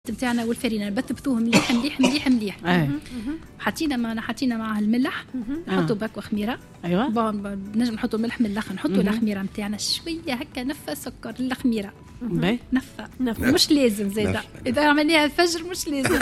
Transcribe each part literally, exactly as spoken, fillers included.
بتاعنا والفرينه نبتبتوهم مليح مليح مليح مليح. أيه. حطينا ما حطينا معها الملح، نحطوا باكو خميره. ايوه بون نجم نحطوا ملح من الاخر، نحطوا الخميره نتاعنا شويه هكا نفه سكر الخميره نفه نفه مش لازم زياده، اذا عملناها الفجر مش لازم.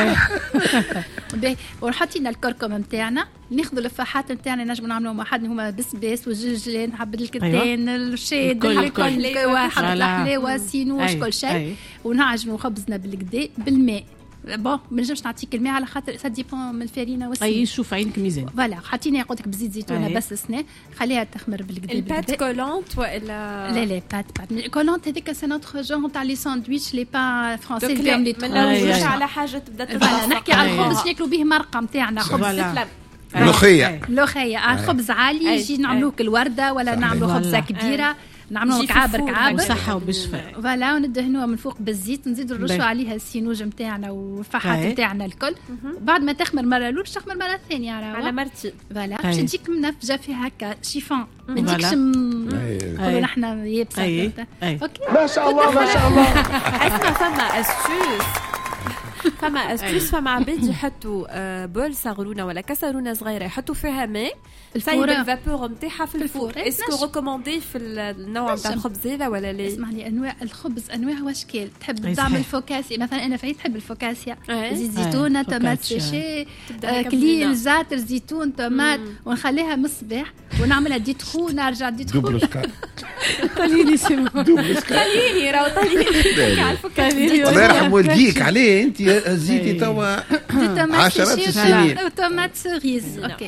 باهي وحطينا الكركم نتاعنا، ناخذوا الفاحات نتاعنا نجم نعملوا واحد هما بسباس والجلجلان حبه الكتان الشاد الكل واحد الحلاوه سينوش كل شيء، ونعجنوا خبزنا بالكدا بالماء. بون ما نجمش نعطيك الماء على خاطر سا ديبون من الفرينه والسمنه. اي شوف عينك ميزان. فوالا حطينا يقولك بزيت زيتونه بس سنه، خليها تخمر بالكدا. البات كولونت ولا لا لا بات بات كولونت هذيك سي نوتر جون تاع لي ساندويتش لي با فرونسي اللي ما لي نلوجوش على حاجه تبدا تتفصل. نحكي على الخبز ناكلوا به مرقه نتاعنا، خبز سفلم ملوخيه ملوخيه خبز عالي يجي نعملوك الورده ولا نعملوا خبزه كبيره نعملوا كعابر كعابر بصحه وبالشفاء. فوالا وندهنوها من فوق بالزيت، نزيدوا نرشوا عليها السينوج نتاعنا والفحات نتاعنا الكل. بعد ما تخمر مره الاولى باش تخمر مره ثانيه على مرتي. فوالا باش تجيك منفجه فيها هكا شيفون، ما تجيكش نقولوا نحن يابسه. اوكي ما شاء الله ما شاء الله. اسمع فما استوس فما استوس فما عباد يحطوا بول صغرونه ولا كسرونه صغيره يحطوا فيها ماء الفور الفابور نتاعها في الفور. اسكو ريكوموندي في النوع نتاع الخبز هذا ولا لا؟ اسمعني انواع الخبز انواع واشكال. تحب تعمل فوكاسيا مثلا، انا فايت تحب الفوكاسيا زيت زيتونه تومات سيشي كليل زعتر زيتون تومات ونخليها من الصباح ونعملها دي تخو نرجع دي تخو طليني سيمو طليني راهو طليني على الفوكاسيا. الله يرحم والديك عليه انت هزيتي توا عشرات السنين وتومات سوريز. اوكي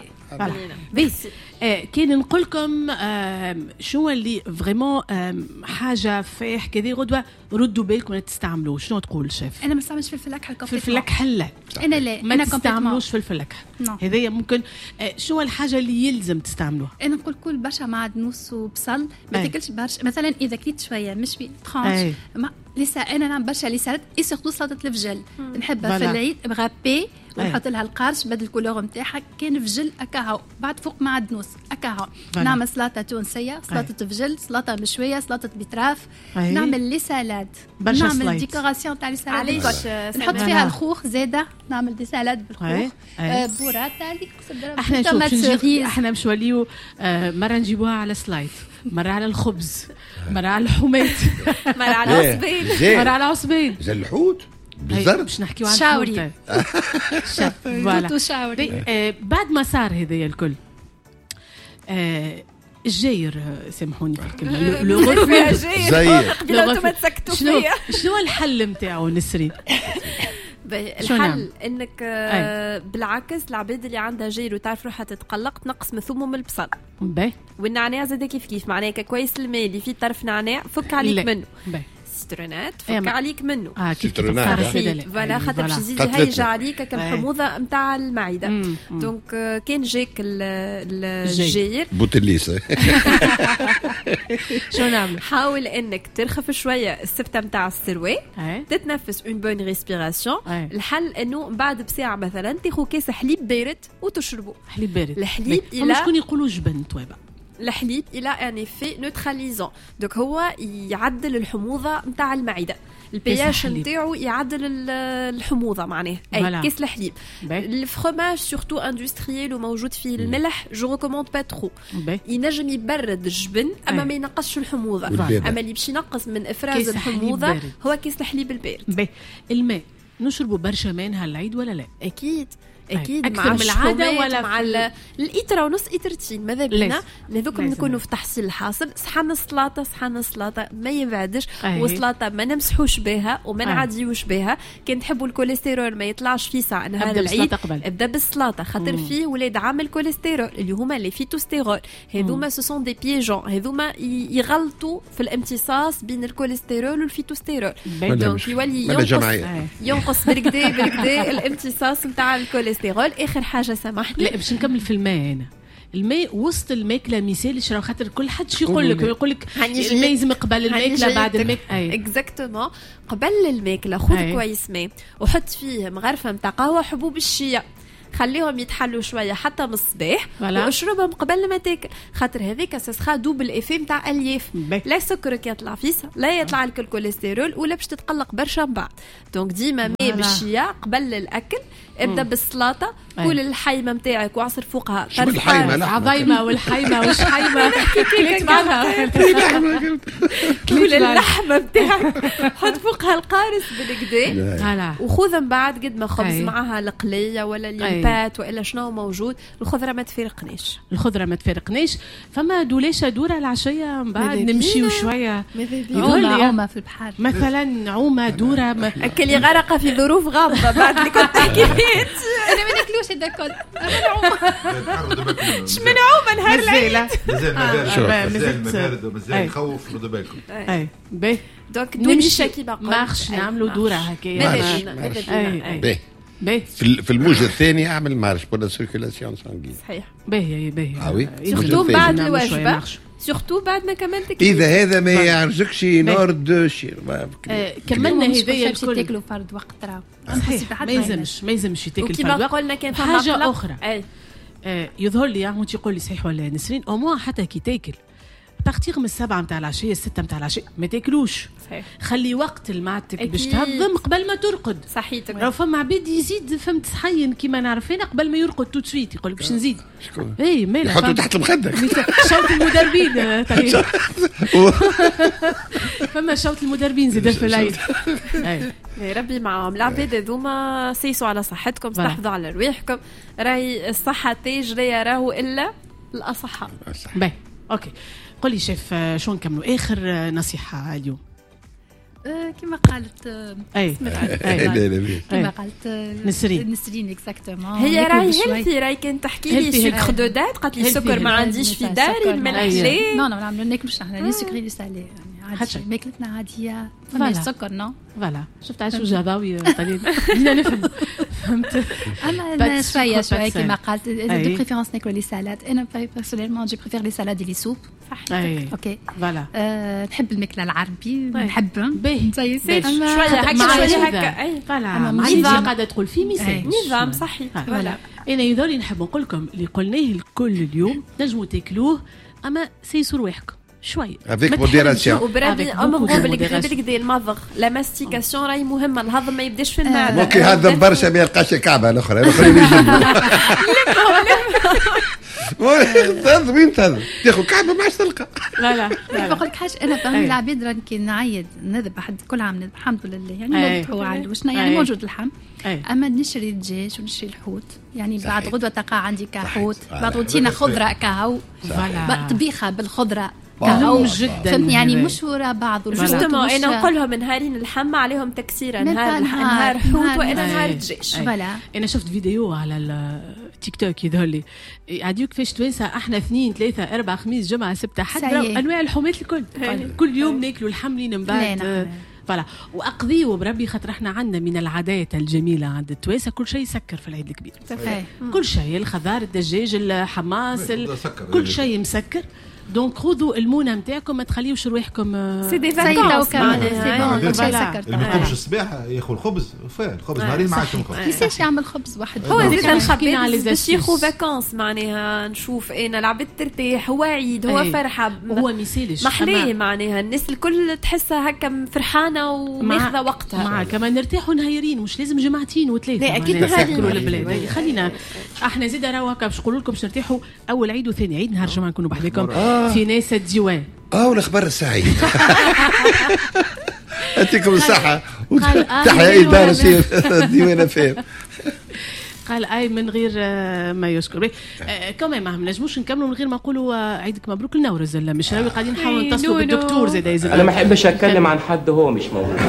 بس آه كان نقول لكم آه شو اللي فريمون آه حاجه فايح كذا غدوه ردوا بالكم تستعملوه. شنو تقول شيف؟ انا ما استعملش فلفل اكحل. فلفل اكحل لا انا لا ما تستعملوش فلفل اكحل. هذايا ممكن آه شو الحاجه اللي يلزم تستعملوها؟ انا نقول كل برشا معدنوس وبصل ما تاكلش برشا. مثلا اذا كليت شويه مش في ترانش لسه انا نعمل برشا لي سالاد اي سورتو سلطه الفجل نحبها في العيد بغابي ونحط لها القارش بدل الكولور نتاعها كان فجل اكاهو بعد فوق معدنوس اكاهو. نعمل سلطه تونسيه سلطه فجل سلطه مشويه سلطه بيتراف نعمل لي سالاد نعمل ديكوراسيون تاع لي سالاد نحط فيها الخوخ زاده نعمل دي سالاد بالخوخ بوراتا اللي احنا نشوف احنا مش وليو مره نجيبوها على سلايد مرة على الخبز مرة على الحمات مرة على العصبين مرة على العصبين زي الحوت بالضبط. باش نحكيو على شاوري شاف فوالا شاوري. آه بعد ما صار هذايا الكل آه الجاير سامحوني في الكلمة لو فيها جاير زاير ما تسكتوا شنو فيا. شنو الحل نتاعو نسرين؟ الحل انك آه بالعكس العباد اللي عندها جير وتعرف روحها تتقلق تنقص من ثوم من البصل باهي والنعناع زاد كيف كيف معناها كويس الماء اللي فيه طرف نعناع فك عليك منه باهي سترونات فك أيما. عليك منه اه كيف فوالا خاطر باش يزيد يهيج عليك كالحموضه نتاع المعده. دونك آه كان جاك الجير بوتليس شو نعمل؟ حاول انك ترخف شويه السبته نتاع السروي تتنفس اون بون ريسبيراسيون. الحل انه بعد بساعه مثلا تاخذ كاس حليب بارد وتشربه. حليب بارد الحليب الى شكون يقولوا جبن تويبا الحليب الى ان افي نوتراليزون. دونك هو يعدل الحموضه نتاع المعده البياش نتاعو يعدل الحموضه معناه اي كيس الحليب. الفرماج سورتو اندستريال وموجود فيه الملح جو ريكوموند با ترو ينجم يبرد الجبن اما ما ينقصش الحموضه. اما اللي باش ينقص من افراز الحموضه هو كيس الحليب البارد. الماء نشربوا برشا ماء نهالعيد ولا لا؟ اكيد اكيد اكثر من العاده ولا مع الاتره ونص اترتين ماذا بينا هذوك نكونوا في تحصيل الحاصل. صحن السلطه صحن السلطه ما يبعدش والسلطه ما نمسحوش بها وما نعديوش بها. كان تحبوا الكوليسترول ما يطلعش فيه ساعه نهار العيد ابدا بالسلطه خاطر فيه ولاد عامل كوليسترول اللي هما لي فيتوستيرول هذوما سو سون دي بيجون هذوما يغلطوا في الامتصاص بين الكوليسترول والفيتوستيرول. دونك يولي ينقص ينقص بالكدا بالكدا الامتصاص نتاع الكوليسترول. اخر حاجه سامحني لا باش نكمل في الماء هنا. الماء وسط الماكله مثال شرا خاطر كل حد شي يقول لك يقول لك الماء لازم قبل الماكله بعد الماكله اكزاكتومون قبل الماكله خذ كويس ماء وحط فيه مغرفه نتاع قهوه حبوب الشيا خليهم يتحلوا شويه حتى من الصباح واشربهم قبل ما تاكل، خاطر هذيك ساسخا دوبل ايفي نتاع الياف، لا سكرك يطلع فيسا لا يطلع لك الكوليسترول ولا باش تتقلق برشا من بعد. دونك ديما ماء بالشيا قبل الاكل، ابدا بالسلطه، كل الحيمه نتاعك واعصر فوقها عظيمه والحيمه والشحيمه كليت معها كل اللحمه نتاعك حط فوقها القارص بالكدا وخذ من بعد قد ما خبز معها القليه ولا اليمبات والا شنو موجود. الخضره ما تفرقنيش، الخضره ما تفرقنيش. فما دولاشه دوره العشيه من بعد نمشيو شويه عومه عومه في البحر مثلا، عومه دوره ما... اكل غرقه في ظروف غامضه بعد اللي كنت تحكي فيه. انا ما ناكلوش هذا الكل، انا عومه اش من عومه نهار العيد مازال مازال مازال يخوف، خذوا بالكم. اي باهي دونك نمشي كيما مارش نعملوا دوره هكايا باهي. في في الموجه الثانيه اعمل مارش بور لا سيركيلاسيون سانغين. صحيح باهي باهي اه سورتو بعد الوجبه، سورتو بعد ما كملت اذا هذا ما يعرجكش نورد شير كملنا هذايا الكل تاكلوا فرد وقت راه ما يلزمش ما يلزمش تاكل فرد وقت. قلنا كان حاجه اخرى يظهر لي يا وانت تقول لي صحيح ولا نسرين او موا حتى كي تاكل تغتيغ من السبعة متاع العشية الستة متاع العشية ما تاكلوش، صحيح. خلي وقت المعدتك باش تهضم قبل ما ترقد. صحيتك. راه فما عباد يزيد فهمت صحين كيما نعرفين قبل ما يرقد تو سويت يقول باش نزيد. اي مالا يحطوا تحت المخدة. شوط المدربين فما شوط المدربين زيد في العيد. يا ربي معاهم العباد هذوما، سيسوا على صحتكم، استحفظوا على رواحكم، راهي الصحة تجري راهو إلا الأصحاء. باهي اوكي. قولي شيف شو نكملوا اخر نصيحه اليوم؟ كما قالت اي كما قالت نسرين نسرين اكزاكتومون. هي راهي هيلثي، راهي كانت تحكي لي سكر دو دات، قالت لي السكر ما عنديش في داري، الملح ليه؟ نو نو ما ناكلوش احنا لي سكري لي سالي يعني عادي ماكلتنا عاديه فما السكر نو فوالا. شفت عايش جهضاوي طليل بدنا نفهم فهمت. اما شويه شويه كما قالت دو بريفيرونس ناكلوا لي سالاد. انا بيرسونيلمون جو بريفير لي سالاد لي سوب. اوكي فوالا. نحب الماكله العربي نحبها باهي شويه هكا شويه هكا فوالا. ماشي قاعده تقول في مثال نظام صحي. فوالا. انا يظهر نحب نقول لكم اللي قلناه الكل اليوم نجموا تاكلوه اما سيسوا رواحكم شويه افيك موديراسيون. وبربي امر بالك بالك المضغ لا ماستيكاسيون راهي مهمه، الهضم ما يبداش في المعده. ممكن هضم برشا ما يلقاش كعبه الاخرى الاخرين يجموا تهضم وين تهضم تاخذ كعبه ما عادش تلقى. لا لا بقول لك حاجه، انا فهم العباد راني كي نعيد نذبح حد كل عام الحمد لله يعني نذبحوا على وشنا يعني موجود اللحم، اما نشري الدجاج ونشري الحوت يعني بعد غدوه تلقى عندي كحوت بعد روتينه خضره كهو طبيخه بالخضره مهم جدا يعني مش ورا بعض. جوستومون انا نقول لهم نهارين اللحم عليهم تكسيره، نهار نهار حوت وانا نهار دجاج. فوالا. انا شفت فيديو على التيك توك يظهر لي عاديو كيفاش توانسه احنا اثنين ثلاثه اربعه خميس جمعه سبت حد انواع اللحومات الكل كل يوم ناكلوا الحملين من بعد فوالا. واقضيه بربي خاطر احنا عندنا من العادات الجميله عند التوانسه كل شيء يسكر في العيد الكبير. كل شيء الخضار الدجاج الحماص كل شيء مسكر. دونك خذوا المونه نتاعكم ما تخليوش رواحكم سي دي فاكونس معناها سي سكر. اللي ما يقومش الصباح ياخذ الخبز وفاه الخبز نهارين ما عادش نخبز. كيفاش يعمل خبز واحد هو زيد الخبز باش ياخذ فاكونس معناها. نشوف انا العباد ترتاح هو عيد هو فرحه هو مثالش محليه معناها الناس الكل تحسها هكا فرحانه وماخذه وقتها مع كمان نرتاحوا نهارين مش لازم جمعتين وثلاثه. اكيد نهارين البلاد خلينا احنا زيد راهو هكا باش نقول لكم باش نرتاحوا اول عيد وثاني عيد نهار الجمعه نكونوا بحذاكم في ناس الديوان. اه والاخبار السعيده يعطيكم الصحه تحيا اداره الديوان فين. قال اي من غير ما يشكر كمان ما نجموش نكملوا من غير ما نقولوا عيدك مبروك لنورز المشراوي. قاعدين نحاولوا نتصلوا بالدكتور زاد يزيد. انا ما احبش اتكلم عن حد هو مش موجود.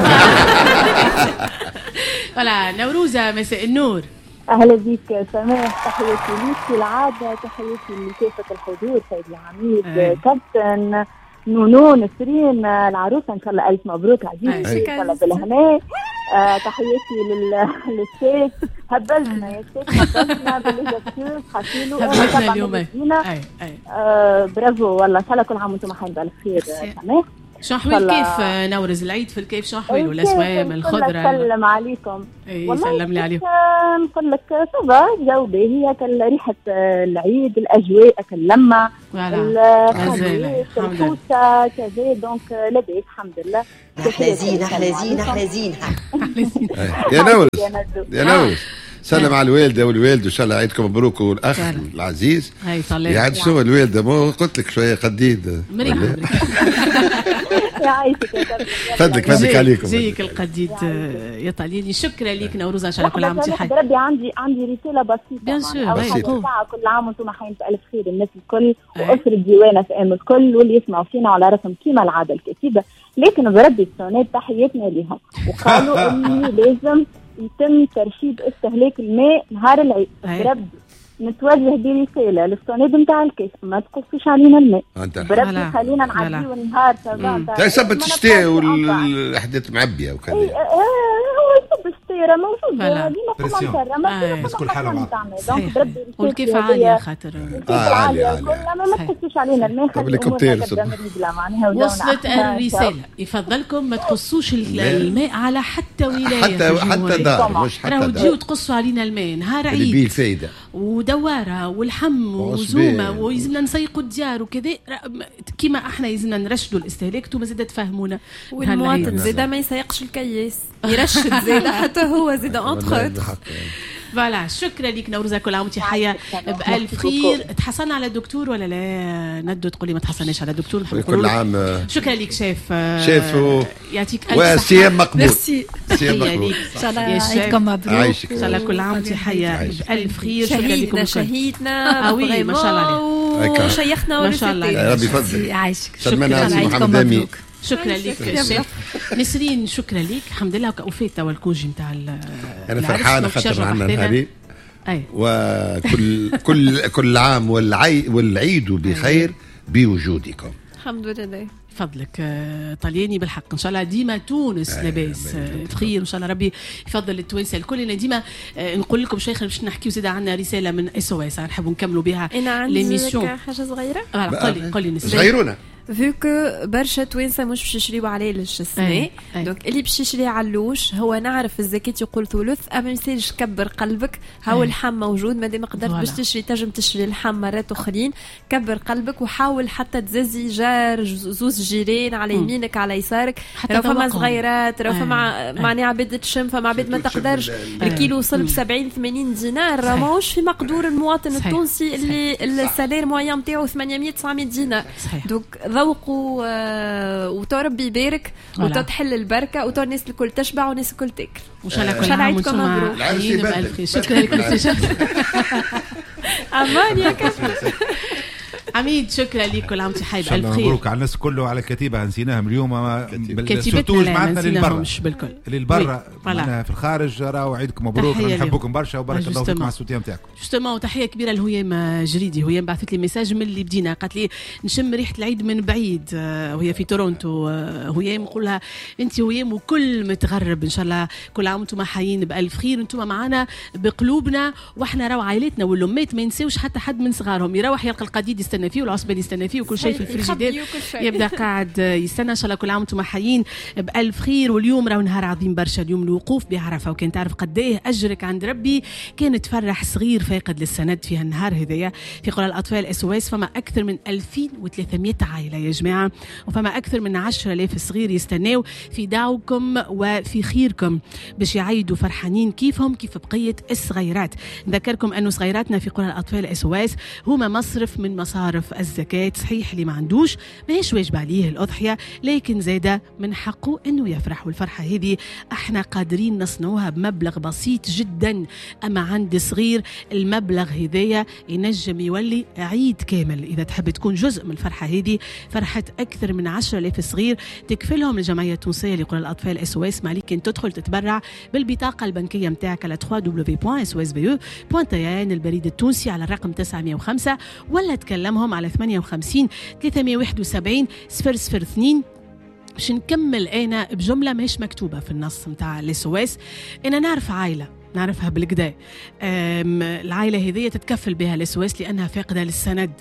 ولا نوروزه مساء النور. أهلا بك سماح، تحياتي ليك كالعادة، تحياتي لكافة الحضور سيد العميد أي. كابتن نونو نسرين العروسة إن شاء الله ألف مبروك عزيزي إن شاء الله بالهناء. آه تحياتي للشيخ هبلنا يا شيخ هبلنا بالإجابتوس خاطينه هبلنا اليوم آه برافو والله إن شاء الله كل عام وأنتم حين بألف خير سماح. شو حوال كيف نورز العيد في الكيف؟ شو حوال والاسوام الخضره؟ سلم عليكم. والله سلم لي عليكم. نقول لك صبا جو باهي كل ريحه العيد الاجواء كاللمه الحوسه كذا دونك لاباس الحمد لله. احلى زين احلى زين احلى زين. يا نورز يا نورز سلم على الوالده والوالد وان شاء الله عيدكم مبروك والاخ العزيز. هاي صلاه يعني شنو الوالده مو قلت لك شويه قديد فضلك فضلك عليكم زيك القديد يا طاليني. شكرا لك نوروز ان شاء الله كل عام وانت بخير. ربي عندي عندي رساله بسيطه بيان سور كل عام وانتم حيين بألف خير الناس الكل واسره ديوانه في ام الكل واللي يسمعوا فينا على رسم كيما العاده الكتيبه. لكن بربي السونات تحياتنا لهم وقالوا اني لازم يتم ترشيد استهلاك الماء نهار العيد. بربي نتوجه برسالة للصناد نتاع الكاس ما تقصوش علينا الماء. بربي خلينا نعديو النهار تبع تاع يسبت الشتاء والاحداث معبيه وكذا. هو يسب الشتاء موجود ديما كما نترى بس كل حاله معطى والكيف عاليه خاطر اه عاليه ما تقصوش علينا الماء. قبل لكم تيرسوا وصلت الرساله يفضلكم ما تقصوش الماء على حتى ولايه حتى حتى دار مش حتى دار. راهو تقصوا علينا الماء نهار عيد اللي بيه الفايده ودواره والحم وزومه ويلزمنا نسيقوا الديار وكذا كيما احنا يلزمنا نرشدوا الاستهلاك انتم زاد تفهمونا. والمواطن زاد ما يسيقش الكياس يرشد زاد حتى هو زاد اونتر. فوالا شكرا لك نوروزه كل عام وانت حيه بألف خير. تحصلنا على الدكتور ولا لا؟ ندو تقولي ما تحصلناش على الدكتور كل عام. شكرا لك شيف شيف يعطيك الف وسيام مقبول. سيام مقبول ان شاء الله عيدكم مبروك ان شاء الله كل عام وانت حيه بألف خير. شكرا لكم شهيدنا قوي ما شاء الله عليك وشيخنا ما شاء الله يا ربي يفضلك. يعيشك. شكرا عيدكم مبروك. شكرا لك شيف نسرين. شكرا لك الحمد لله وفيت توا الكوجي نتاع انا فرحانه خاطر عندنا نهارين وكل كل كل عام والعي والعيد بخير بوجودكم. الحمد لله. فضلك طلياني بالحق ان شاء الله ديما تونس لاباس بخير ان شاء الله. ربي يفضل التوانسه الكل. انا ديما نقول لكم شيخ باش نحكيو زيد عندنا رساله من اس او اس نحبوا نكملوا بها ليميسيون. حاجه صغيره قولي قولي صغيرونا فيو كو برشا توانسه مش باش يشريو عليه السنه دونك اللي باش يشري علوش هو نعرف الزكاه يقول ثلث اما يسالش كبر قلبك. هاو اللحم موجود مادام قدرت باش تشري تنجم تشري اللحم مرات اخرين. كبر قلبك وحاول حتى تززي جار زوز جيران على يمينك على يسارك. راه فما صغيرات راه فما معني عباد تشم فما عباد ما تقدرش. الكيلو وصل ب سبعين ثمانين دينار راه ماهوش في مقدور المواطن التونسي اللي السالير موين نتاعو ثمانمية تسعمية دينار. دونك ذوقوا آه وتربي يبارك وتتحل البركه وتر الناس الكل تشبع والناس الكل تاكل. وان شاء الله كل عام وانتم مبروك. شكرا لك امان يا كفر عميد. شكرا لك كل عام وانت حي بألف خير. مبروك على الناس كله وعلى الكتيبه نسيناهم اليوم. كتيبتنا جمعتنا للبرا للبرا معنا في الخارج. راهو عيدكم مبروك نحبكم برشا وبارك الله فيكم على السوتيه نتاعكم. جوستومون وتحيه كبيره لهيام جريدي. هيام بعثت لي ميساج من اللي بدينا قالت لي نشم ريحه العيد من بعيد وهي في تورونتو. هيام نقول لها انت هيام وكل متغرب ان شاء الله كل عام وانتم حيين بألف خير. انتم معنا بقلوبنا واحنا راهو عائلتنا والامات ما ينساوش حتى حد من صغارهم يروح يلقى القديد يستنى فيه والعصبه اللي يستنى فيه وكل شيء في الفريجيدير يبدا قاعد يستنى. ان شاء الله كل عام وانتم حيين بألف خير. واليوم راهو نهار عظيم برشا اليوم الوقوف بعرفه وكان تعرف قد ايه اجرك عند ربي. كان تفرح صغير فاقد للسند في هالنهار هذايا في قرى الاطفال اس او اس. فما اكثر من ألفين وثلاثمية عائله يا جماعه وفما اكثر من عشرة آلاف صغير يستناو في دعوكم وفي خيركم باش يعيدوا فرحانين كيفهم كيف بقيه الصغيرات. نذكركم انه صغيراتنا في قرى الاطفال اس او اس هما مصرف من مصارف الزكاة. صحيح اللي ما عندوش ماهيش واجب عليه الأضحية لكن زادة من حقه أنه يفرح. والفرحة هذه احنا قادرين نصنعوها بمبلغ بسيط جدا. أما عند صغير المبلغ هذايا ينجم يولي عيد كامل. إذا تحب تكون جزء من الفرحة هذه فرحة أكثر من عشرة آلاف صغير تكفلهم الجمعية التونسية لقرى الأطفال اس او اس. معليك أن تدخل تتبرع بالبطاقة البنكية متاعك على دبليو دبليو دبليو بوان اس او اس بي او بوان تي ان البريد التونسي على الرقم تسعمية وخمسة ولا تكلمهم على ثمانية وخمسين ثلاثمية وواحد وسبعين صفر صفر اثنين. باش نكمل انا بجمله مش مكتوبه في النص نتاع الاس او اس. انا نعرف عائله نعرفها بالكدا العائله هذه تتكفل بها الاس او اس لانها فاقده للسند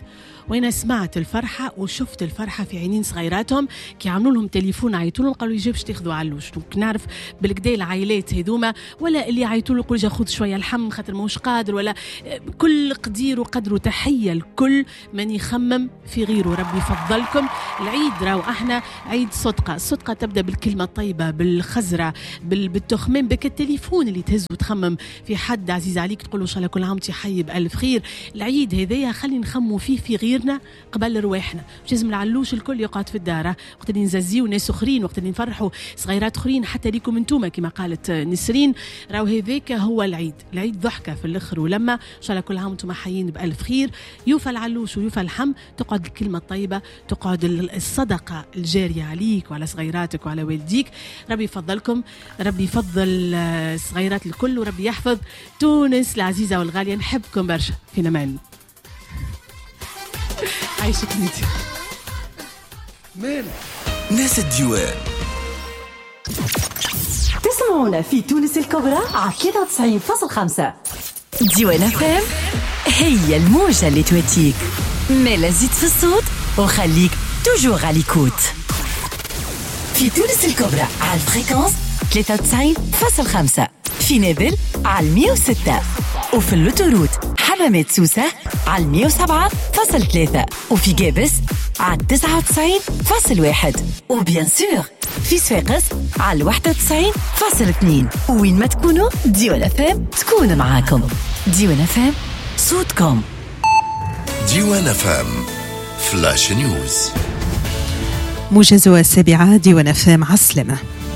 وأنا سمعت الفرحة وشفت الفرحة في عينين صغيراتهم كي عملوا لهم تليفون عيطوا لهم قالوا يجي باش تاخذوا علوش. نعرف بالكدا العائلات هذوما ولا اللي عيطوا له يقول خذ شويه اللحم خاطر ماهوش قادر، ولا كل قدير وقدره. تحيه لكل من يخمم في غيره. ربي يفضلكم. العيد راهو احنا عيد صدقه. الصدقه تبدا بالكلمه الطيبه، بالخزره، بالتخمام، بك التليفون اللي تهز وتخمم في حد عزيز عليك تقول له ان شاء الله كل عام وانت حي بألف خير. العيد هذايا خلي نخموا فيه في غيرنا قبل رواحنا. مش لازم العلوش الكل يقعد في الدار، وقت اللي نززيو ناس اخرين، وقت اللي نفرحوا صغيرات اخرين، حتى ليكم انتوما كما قالت نسرين. راهو هذاك هو العيد. العيد ضحكه في الاخر ولما ان شاء الله كل عام وانتم حيين بألف خير. يوفى العلوش ويوفى اللحم، تقعد الكلمه الطيبه، تقعد الصدقه الجاريه عليك وعلى صغيراتك وعلى والديك. ربي يفضلكم، ربي يفضل الصغيرات الكل، وربي يحفظ تونس العزيزه والغاليه. نحبكم برشا. في امان. عايشك نيتي مال ناس الديوان. تسمعونا في تونس الكبرى على ثلاثة وتسعين فاصلة خمسة. ديوان اف ام هي الموجة اللي تواتيك. مالا زيد في الصوت وخليك توجور على ليكوت. في تونس الكبرى على الفريكونس ثلاثة وتسعين فاصلة خمسة، في نابل على مية وستة، وفي اللوتوروت حمامات سوسة على مية وسبعة فاصلة ثلاثة، وفي جابس على تسعة وتسعين فاصلة واحد، وبيان سور في صفاقس على واحد وتسعين فاصلة اثنين. وين ما تكونوا ديوان اف ام تكون معاكم. ديوان اف ام صوتكم. ديوان اف ام فلاش نيوز. موجز السابعة. ديوان اف ام عسلمة.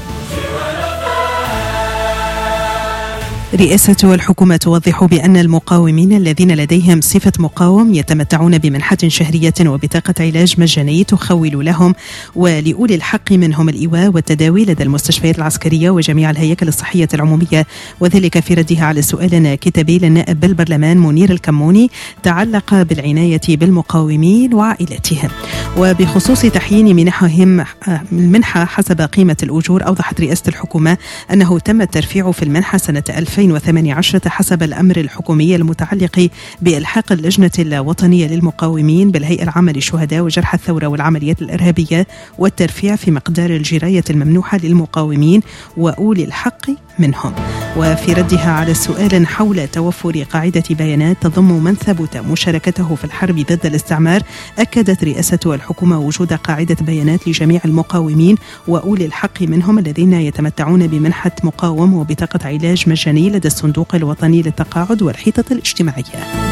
رئاسة الحكومة توضح بأن المقاومين الذين لديهم صفة مقاوم يتمتعون بمنحة شهرية وبطاقة علاج مجانية تخول لهم ولأولي الحق منهم الإيواء والتداوي لدى المستشفيات العسكرية وجميع الهياكل الصحية العمومية. وذلك في ردها على سؤال كتابي للنائب بالبرلمان منير الكموني تعلق بالعناية بالمقاومين وعائلتهم. وبخصوص تحيين منحهم المنحة حسب قيمة الأجور، أوضحت رئاسة الحكومة أنه تم الترفيع في المنحة سنة ألفين وثمانية عشر حسب الأمر الحكومي المتعلق بإلحاق اللجنة الوطنية للمقاومين بالهيئة العامة للشهداء وجرحى الثورة والعمليات الإرهابية، والترفيع في مقدار الجراية الممنوحة للمقاومين وأولي الحق منهم. وفي ردها على سؤال حول توفر قاعدة بيانات تضم من ثبت مشاركته في الحرب ضد الاستعمار، أكدت رئاسة الحكومة وجود قاعدة بيانات لجميع المقاومين وأولي الحق منهم الذين يتمتعون بمنحة مقاوم وبطاقة علاج مجاني لدى الصندوق الوطني للتقاعد والحيطة الاجتماعية.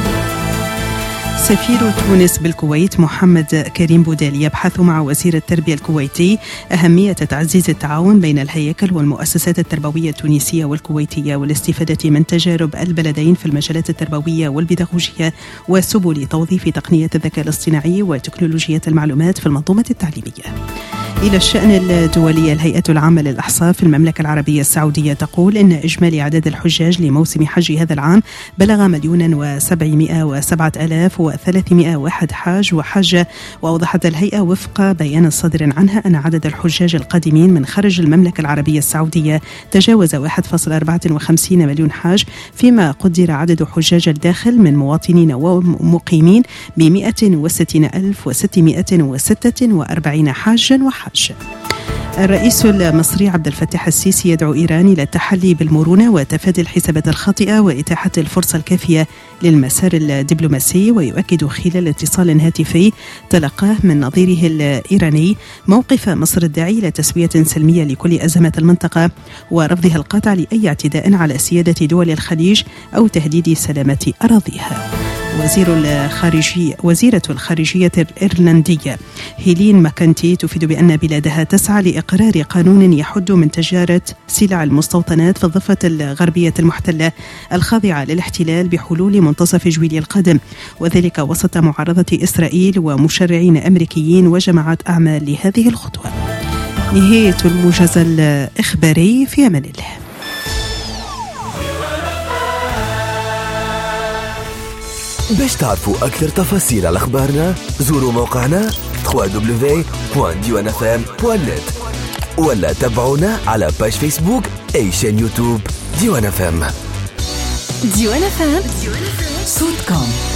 سفير تونس بالكويت محمد كريم بودالي يبحث مع وزير التربية الكويتي أهمية تعزيز التعاون بين الهياكل والمؤسسات التربوية التونسية والكويتية والاستفادة من تجارب البلدين في المجالات التربوية والبيداغوجية وسبل توظيف تقنية الذكاء الاصطناعي وتكنولوجيا المعلومات في المنظومة التعليمية. إلى الشأن الدولي، الهيئة العامة للإحصاء في المملكة العربية السعودية تقول إن إجمالي عدد الحجاج لموسم حج هذا العام بلغ مليون وسبعمائة وسبعة آلاف وثلاثمائة وواحد حاج وحاجة. وأوضحت الهيئة وفق بيان صادر عنها أن عدد الحجاج القادمين من خارج المملكة العربية السعودية تجاوز واحد فاصلة أربعة وخمسين مليون حاج، فيما قدر عدد حجاج الداخل من مواطنين ومقيمين بمئة وستين ألف وستمائة وستة وأربعين حاجا وحاجة. الرئيس المصري عبد الفتاح السيسي يدعو إيران إلى التحلي بالمرونة وتفادي الحسابات الخاطئة وإتاحة الفرصة الكافية للمسار الدبلوماسي، ويؤكد خلال اتصال هاتفي تلقاه من نظيره الإيراني موقف مصر الداعي إلى تسوية سلمية لكل أزمات المنطقة ورفضها القاطع لأي اعتداء على سيادة دول الخليج أو تهديد سلامة أراضيها. وزير الخارجية وزيرة الخارجية الإيرلندية هيلين ماكنتي تفيد بأن بلادها تسعى لإقرار قانون يحد من تجارة سلع المستوطنات في الضفة الغربية المحتلة الخاضعة للاحتلال بحلول منتصف جويلية القادم، وذلك وسط معارضة إسرائيل ومشرعين أمريكيين وجماعات أعمال لهذه الخطوة. نهاية الموجز الإخباري، في أمان الله. باش تعرفوا أكثر تفاصيل على أخبارنا زوروا موقعنا دبليو دبليو دبليو دوت ديوان اف ام دوت نت ولا تابعونا على باج فيسبوك أي شان يوتيوب ديوان اف ام. ديوان اف ام صوتكم.